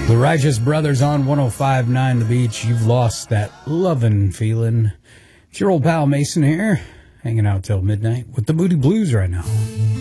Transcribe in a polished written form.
The Righteous Brothers on 105.9 The Beach. You've lost that lovin' feeling. It's your old pal Mason here, hanging out till midnight with the Moody Blues right now.